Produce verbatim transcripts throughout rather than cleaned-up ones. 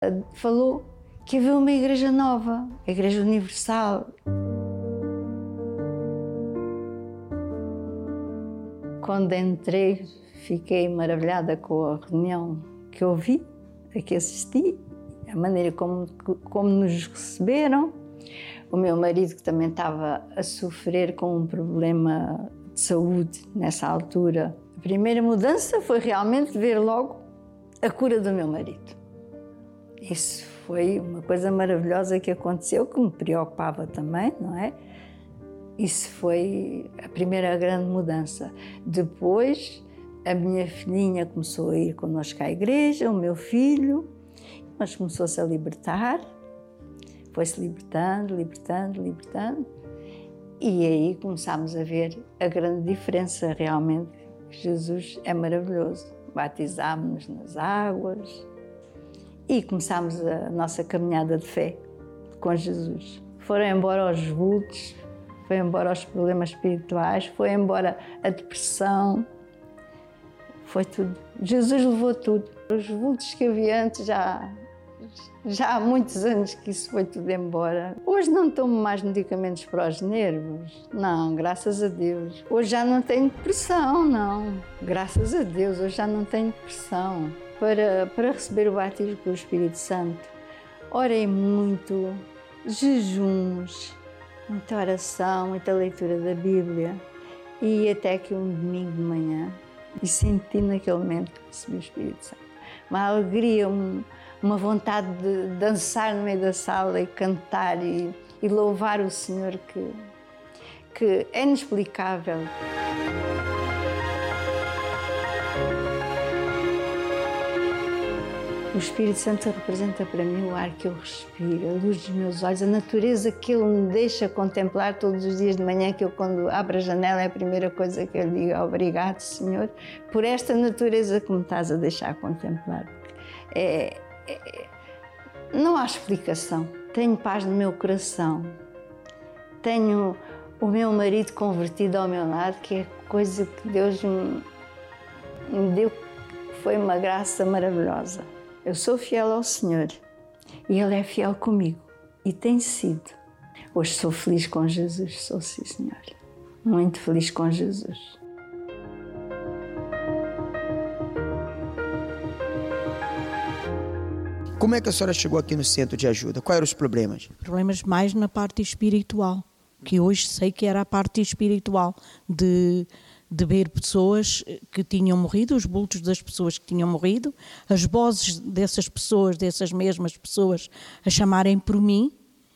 Falou que havia uma igreja nova, a Igreja Universal. Quando entrei, fiquei maravilhada com a reunião que ouvi, a que assisti, a maneira como, como nos receberam. O meu marido, que também estava a sofrer com um problema de saúde nessa altura. A primeira mudança foi realmente ver logo a cura do meu marido. Isso foi uma coisa maravilhosa que aconteceu, que me preocupava também, não é? Isso foi a primeira grande mudança. Depois, a minha filhinha começou a ir connosco à igreja, o meu filho, mas começou-se a libertar. Foi-se libertando, libertando, libertando. E aí começámos a ver a grande diferença realmente. Jesus é maravilhoso. Batizámos-nos nas águas e começámos a nossa caminhada de fé com Jesus. Foram embora os vultos, foi embora os problemas espirituais, foi embora a depressão, foi tudo. Jesus levou tudo. Os vultos que havia antes já... Já há muitos anos que isso foi tudo embora. Hoje não tomo mais medicamentos para os nervos. Não, graças a Deus. Hoje já não tenho depressão, não. Graças a Deus, hoje já não tenho depressão. Para, para receber o batismo pelo Espírito Santo, orei muito, jejuns, muita oração, muita leitura da Bíblia. E até que um domingo de manhã, e senti naquele momento que recebi o Espírito Santo. Uma alegria, um... uma vontade de dançar no meio da sala e cantar e, e louvar o Senhor, que, que é inexplicável. O Espírito Santo representa para mim o ar que eu respiro, a luz dos meus olhos, a natureza que Ele me deixa contemplar todos os dias de manhã, que eu, quando abro a janela, é a primeira coisa que eu lhe digo: obrigado, Senhor, por esta natureza que me estás a deixar contemplar. É, É, não há explicação. Tenho paz no meu coração. Tenho o meu marido convertido ao meu lado, que é coisa que Deus me, me deu, foi uma graça maravilhosa. Eu sou fiel ao Senhor e Ele é fiel comigo e tem sido. Hoje sou feliz com Jesus, sou sim, Senhor. Muito feliz com Jesus. Como é que a senhora chegou aqui no centro de ajuda? Quais eram os problemas? Problemas mais na parte espiritual, que hoje sei que era a parte espiritual, de, de ver pessoas que tinham morrido, os bultos das pessoas que tinham morrido, as vozes dessas pessoas, dessas mesmas pessoas, a chamarem por mim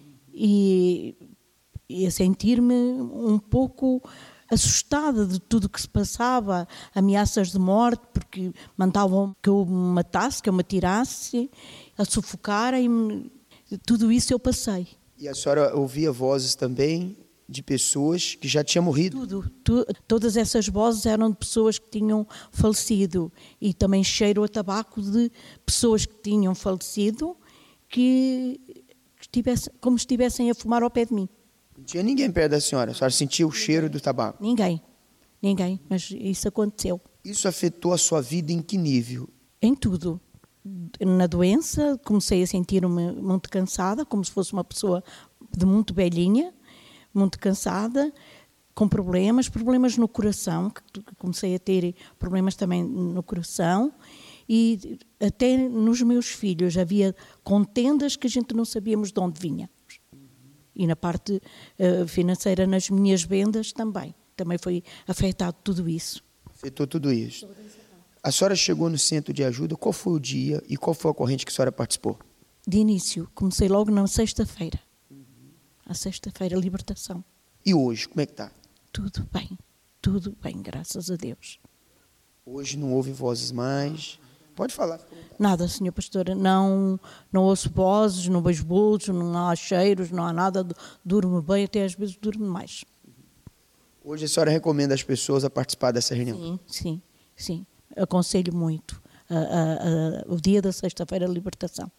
e, e a sentir-me um pouco assustada de tudo o que se passava, ameaças de morte, porque mandavam que eu me matasse, que eu me atirasse, a sufocarem-me, tudo isso eu passei. E a senhora ouvia vozes também de pessoas que já tinham morrido? Tudo, tu, todas essas vozes eram de pessoas que tinham falecido e também cheiro a tabaco de pessoas que tinham falecido, que, que estivesse, como se estivessem a fumar ao pé de mim. Não tinha ninguém perto da senhora, a senhora sentia o cheiro do tabaco? Ninguém, ninguém, mas isso aconteceu. Isso afetou a sua vida em que nível? Em tudo. Na doença, comecei a sentir-me muito cansada, como se fosse uma pessoa de muito velhinha, muito cansada, com problemas, problemas no coração, que comecei a ter problemas também no coração, e até nos meus filhos havia contendas que a gente não sabíamos de onde vinha. E na parte uh, financeira, nas minhas vendas também. Também foi afetado tudo isso. Afetou tudo isso. A senhora chegou no centro de ajuda, qual foi o dia e qual foi a corrente que a senhora participou? De início, comecei logo na sexta-feira. A sexta-feira, libertação. E hoje, como é que está? Tudo bem, tudo bem, graças a Deus. Hoje não ouve vozes mais? Pode falar. Nada, senhor pastor, não, não ouço vozes, não vejo bultos, não há cheiros, não há nada, durmo bem, até às vezes durmo mais. Hoje a senhora recomenda às pessoas a participar dessa reunião? Sim, sim, sim. Aconselho muito a, a, a, o dia da sexta-feira de libertação.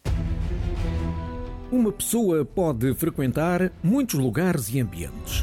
Uma pessoa pode frequentar muitos lugares e ambientes.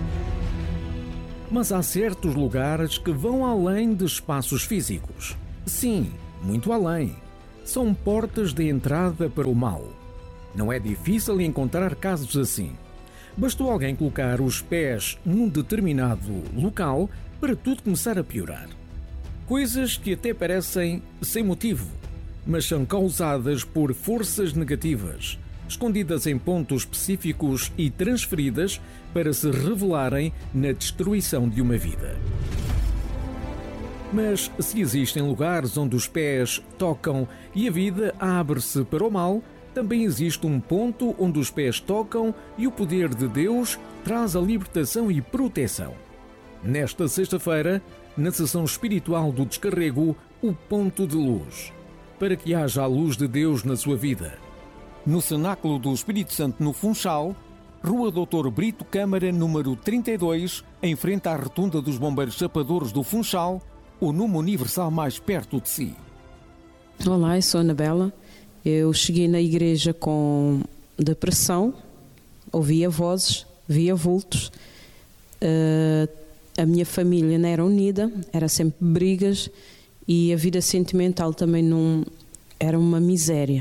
Mas há certos lugares que vão além de espaços físicos. Sim, muito além. são portas de entrada para o mal. Não é difícil encontrar casos assim. Bastou alguém colocar os pés num determinado local para tudo começar a piorar. Coisas que até parecem sem motivo, mas são causadas por forças negativas, escondidas em pontos específicos e transferidas para se revelarem na destruição de uma vida. Mas se existem lugares onde os pés tocam e a vida abre-se para o mal, também existe um ponto onde os pés tocam e o poder de Deus traz a libertação e proteção. Nesta sexta-feira, na sessão espiritual do Descarrego, o ponto de luz, para que haja a luz de Deus na sua vida. No Cenáculo do Espírito Santo, no Funchal, Rua doutor Brito Câmara, número trinta e dois, em frente à Rotunda dos Bombeiros Chapadores do Funchal, o número universal mais perto de si. Olá, eu sou a Anabela. Eu cheguei na igreja com depressão, ouvia vozes, via vultos. Uh, a minha família não era unida, era sempre brigas e a vida sentimental também não era uma miséria,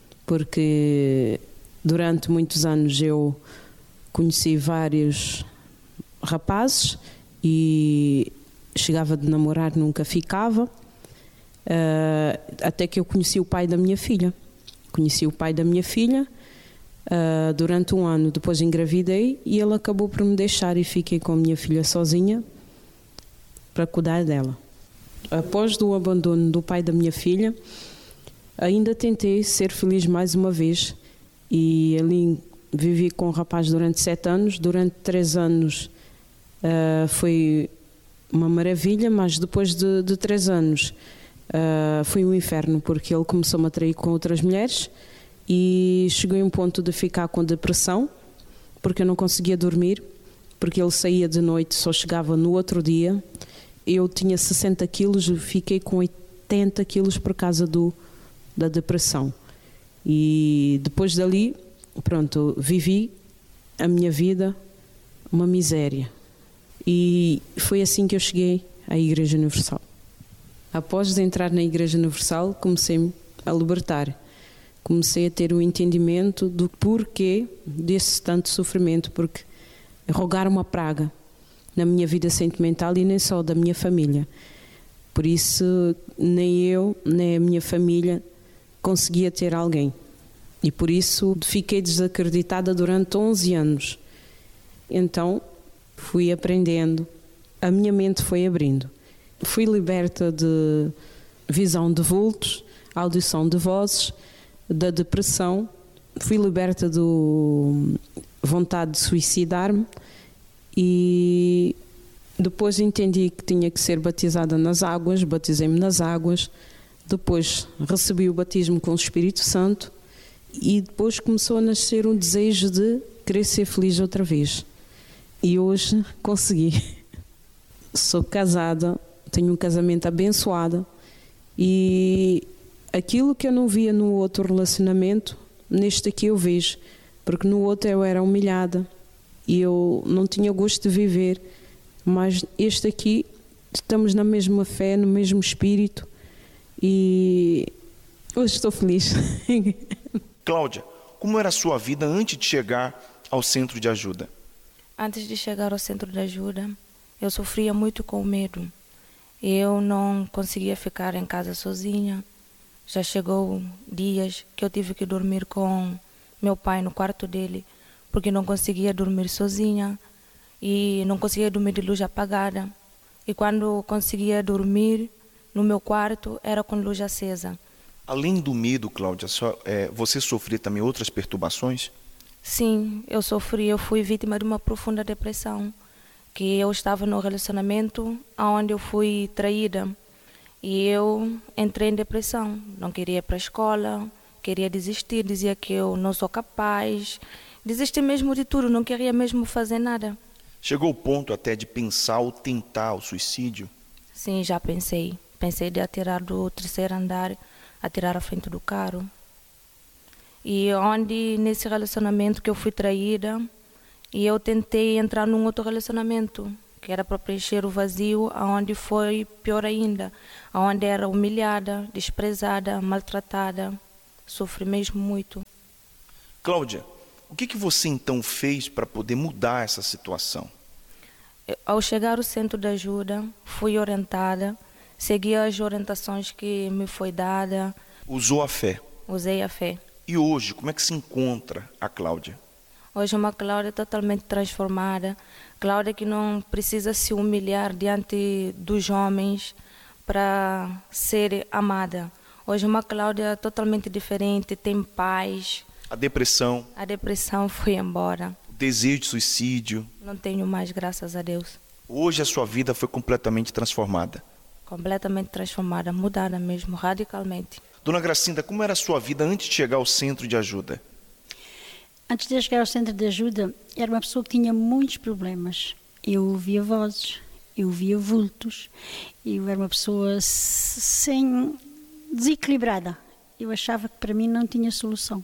porque durante muitos anos eu conheci vários rapazes e chegava de namorar, nunca ficava, uh, até que eu conheci o pai da minha filha. Conheci o pai da minha filha uh, durante um ano, depois engravidei e ele acabou por me deixar e fiquei com a minha filha sozinha para cuidar dela. Após o abandono do pai da minha filha, ainda tentei ser feliz mais uma vez e ali vivi com o rapaz durante sete anos. Durante três anos uh, foi uma maravilha, mas depois de, de três anos uh, foi um inferno, porque ele começou-me a trair com outras mulheres e cheguei a um ponto de ficar com depressão, porque eu não conseguia dormir, porque ele saía de noite, só chegava no outro dia. Eu tinha sessenta quilos, fiquei com oitenta quilos por causa do, da depressão. E depois dali, pronto, vivi a minha vida uma miséria. E foi assim que eu cheguei à Igreja Universal. Após de entrar na Igreja Universal, comecei a libertar. Comecei a ter o entendimento do porquê desse tanto sofrimento, porque rogar uma praga na minha vida sentimental e nem só da minha família. Por isso, nem eu, nem a minha família conseguia ter alguém. E por isso fiquei desacreditada durante onze anos. Então, fui aprendendo, a minha mente foi abrindo. Fui liberta de visão de vultos, audição de vozes, da depressão, fui liberta da vontade de suicidar-me e depois entendi que tinha que ser batizada nas águas, batizei-me nas águas, depois recebi o batismo com o Espírito Santo e depois começou a nascer um desejo de querer ser feliz outra vez. E hoje consegui. Sou casada, tenho um casamento abençoado e aquilo que eu não via no outro relacionamento, neste aqui eu vejo, porque no outro eu era humilhada e eu não tinha gosto de viver, mas este aqui estamos na mesma fé, no mesmo espírito e hoje estou feliz. Cláudia, como era a sua vida antes de chegar ao centro de ajuda? Antes de chegar ao centro de ajuda, eu sofria muito com medo. Eu não conseguia ficar em casa sozinha. Já chegou dias que eu tive que dormir com meu pai no quarto dele, porque não conseguia dormir sozinha e não conseguia dormir de luz apagada. E quando conseguia dormir no meu quarto, era com luz acesa. Além do medo, Cláudia, só, é, você sofria também outras perturbações? Sim, eu sofri, eu fui vítima de uma profunda depressão, que eu estava num relacionamento onde eu fui traída e eu entrei em depressão, não queria ir para a escola, queria desistir, dizia que eu não sou capaz, desisti mesmo de tudo, não queria mesmo fazer nada. Chegou o ponto até de pensar ou tentar o suicídio? Sim, já pensei, pensei de atirar do terceiro andar, atirar à frente do carro. E onde, nesse relacionamento que eu fui traída, e eu tentei entrar num outro relacionamento, que era para preencher o vazio, aonde foi pior ainda, aonde era humilhada, desprezada, maltratada, sofri mesmo muito. Cláudia, o que, que você então fez para poder mudar essa situação? Ao chegar ao centro de ajuda, fui orientada, segui as orientações que me foi dada. Usou a fé. Usei a fé. E hoje, como é que se encontra a Cláudia? Hoje é uma Cláudia totalmente transformada, Cláudia que não precisa se humilhar diante dos homens para ser amada. Hoje é uma Cláudia totalmente diferente, tem paz. A depressão. A depressão foi embora. O desejo de suicídio. Não tenho mais, graças a Deus. Hoje a sua vida foi completamente transformada. Completamente transformada, mudada mesmo, radicalmente. Dona Gracinda, como era a sua vida antes de chegar ao centro de ajuda? Antes de chegar ao centro de ajuda, era uma pessoa que tinha muitos problemas. Eu ouvia vozes, eu via vultos, eu era uma pessoa sem desequilibrada. Eu achava que para mim não tinha solução.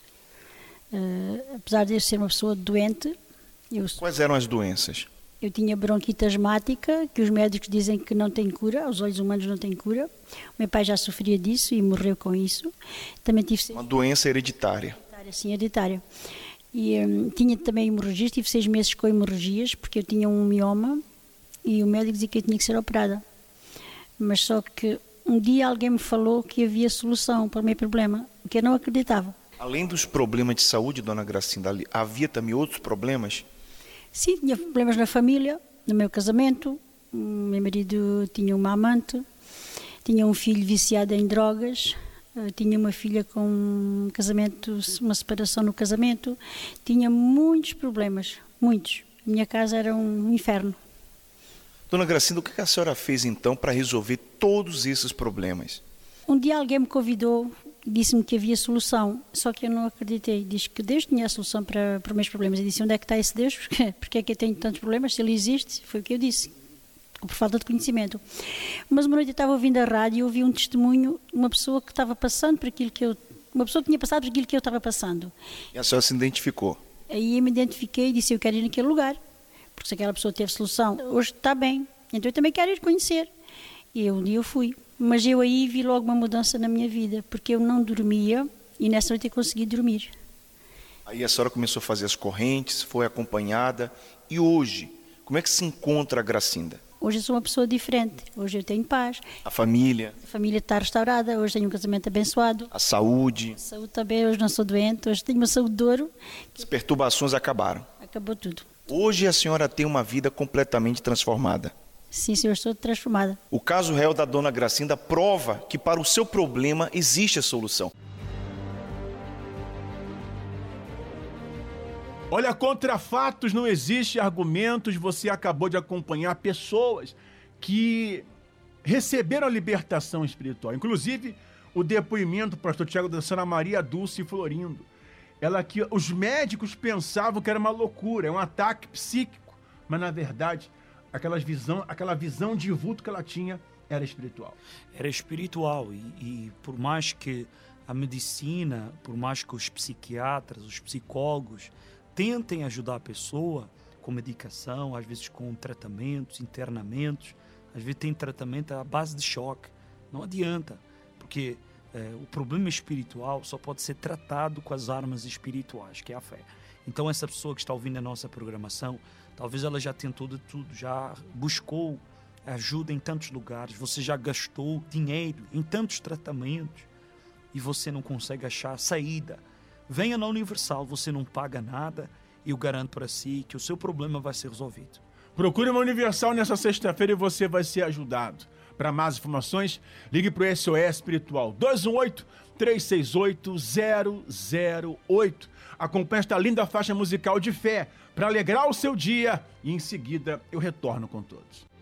Uh, apesar de eu ser uma pessoa doente... Eu, Quais eram as doenças? Eu tinha bronquite asmática, que os médicos dizem que não tem cura, aos olhos humanos não tem cura. O meu pai já sofria disso e morreu com isso. Também tive... Uma doença hereditária. Sim, hereditária. E um, tinha também hemorragias, tive seis meses com hemorragias, porque eu tinha um mioma e o médico dizia que eu tinha que ser operada. Mas só que um dia alguém me falou que havia solução para o meu problema, que eu não acreditava. Além dos problemas de saúde, Dona Gracinda, havia também outros problemas? Sim, tinha problemas na família, no meu casamento. O meu marido tinha uma amante, tinha um filho viciado em drogas, tinha uma filha com um casamento, uma separação no casamento. Tinha muitos problemas, muitos. A minha casa era um inferno. Dona Gracinda, o que a senhora fez então para resolver todos esses problemas? Um dia alguém me convidou, disse-me que havia solução, só que eu não acreditei. Diz que Deus tinha a solução para, para os meus problemas. Eu disse, onde é que está esse Deus? Porque é que eu tenho tantos problemas? Se ele existe, foi o que eu disse, por falta de conhecimento. Mas uma noite eu estava ouvindo a rádio e ouvi um testemunho de uma pessoa que estava passando por aquilo que eu... Uma pessoa que tinha passado por aquilo que eu estava passando. E a senhora se identificou? Aí eu me identifiquei e disse, eu quero ir naquele lugar, porque se aquela pessoa teve solução, hoje está bem, então eu também quero ir conhecer. E um dia eu fui. Mas eu aí vi logo uma mudança na minha vida, porque eu não dormia e nessa noite eu consegui dormir. Aí a senhora começou a fazer as correntes, foi acompanhada. E hoje, como é que se encontra a Gracinda? Hoje eu sou uma pessoa diferente, hoje eu tenho paz. A família? A família está restaurada, hoje tenho um casamento abençoado. A saúde? A saúde também, hoje não sou doente, hoje tenho uma saúde de ouro. As perturbações acabaram? Acabou tudo. Hoje a senhora tem uma vida completamente transformada? Sim, senhor, estou transformada. O caso real da Dona Gracinda prova que para o seu problema existe a solução. Olha, contra fatos não existe argumentos. Você acabou de acompanhar pessoas que receberam a libertação espiritual. Inclusive, o depoimento do pastor Tiago da Santa Maria Dulce Florindo. Ela que os médicos pensavam que era uma loucura, é um ataque psíquico, mas na verdade... Aquela visão, aquela visão de vulto que ela tinha era espiritual. Era espiritual e, e por mais que a medicina, por mais que os psiquiatras, os psicólogos tentem ajudar a pessoa com medicação, às vezes com tratamentos, internamentos, às vezes tem tratamento à base de choque. Não adianta, porque é, o problema espiritual só pode ser tratado com as armas espirituais, que é a fé. Então essa pessoa que está ouvindo a nossa programação, talvez ela já tentou de tudo, já buscou ajuda em tantos lugares, você já gastou dinheiro em tantos tratamentos e você não consegue achar saída. Venha na Universal, você não paga nada e eu garanto para si que o seu problema vai ser resolvido. Procure uma Universal nessa sexta-feira e você vai ser ajudado. Para mais informações, ligue para o S O S Espiritual dois um oito, três seis oito, zero zero oito. Acompanhe esta linda faixa musical de fé para alegrar o seu dia e em seguida eu retorno com todos.